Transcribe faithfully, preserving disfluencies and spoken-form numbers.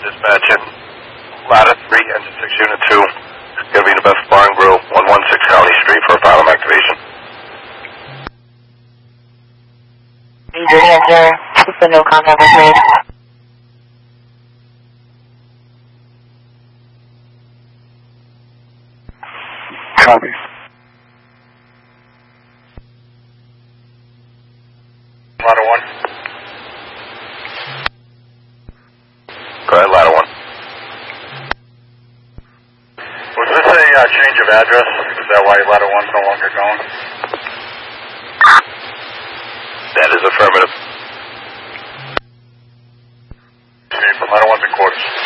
Dispatch in Ladder three, Engine six, Unit two. Gonna be in the Best Bar and Grill, one one six County Street for a pylon activation. Good answer. Just a no contact was made. Copy. Ladder one. Go ahead, Ladder one. Was this a uh, change of address? Is that why Ladder one's no longer going? That is affirmative. Ladder one's in quarters.